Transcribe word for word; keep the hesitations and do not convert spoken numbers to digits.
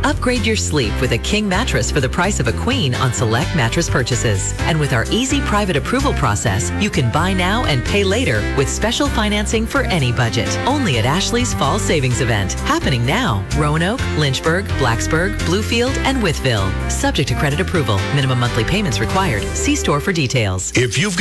Upgrade your sleep with a king mattress for the price of a queen on select mattress purchases. And with our easy private approval process, you can buy now and pay later with special financing for any budget. Only at Ashley's Fall Savings Event, happening now. Roanoke, Lynchburg, Blacksburg, Bluefield, and Wytheville. Subject to credit approval. Minimum monthly payments required. See store for details. If you've